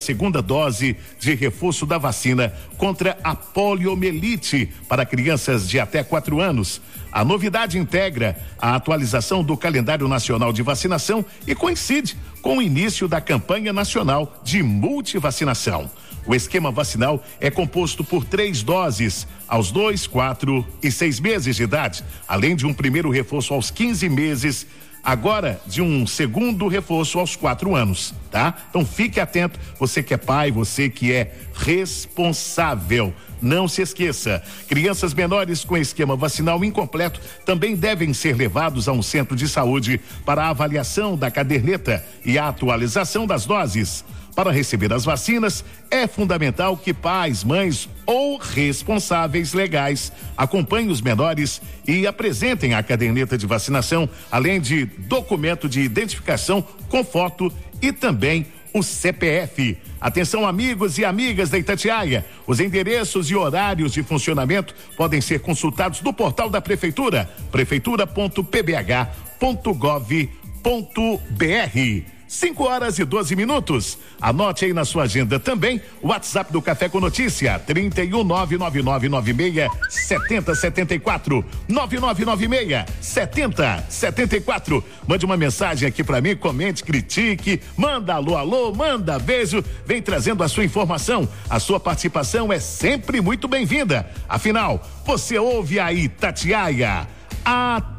segunda dose de reforço da vacina contra a poliomielite para crianças de até 4 anos. A novidade integra a atualização do calendário nacional de vacinação e coincide com o início da campanha nacional de multivacinação. O esquema vacinal é composto por 3 doses aos 2, 4 e 6 meses de idade, além de um primeiro reforço aos 15 meses, agora de um segundo reforço aos 4 anos, tá? Então fique atento, você que é pai, você que é responsável. Não se esqueça, crianças menores com esquema vacinal incompleto também devem ser levados a um centro de saúde para a avaliação da caderneta e a atualização das doses. Para receber as vacinas, é fundamental que pais, mães ou responsáveis legais acompanhem os menores e apresentem a caderneta de vacinação, além de documento de identificação com foto e também o CPF. Atenção, amigos e amigas da Itatiaia, os endereços e horários de funcionamento podem ser consultados no portal da Prefeitura, prefeitura.pbh.gov.br. 5h12. Anote aí na sua agenda também o WhatsApp do Café com Notícia, 31999967074, 99967074. Mande uma mensagem aqui pra mim, comente, critique, manda alô, manda beijo, vem trazendo a sua informação. A sua participação é sempre muito bem-vinda. Afinal, você ouve a Itatiaia.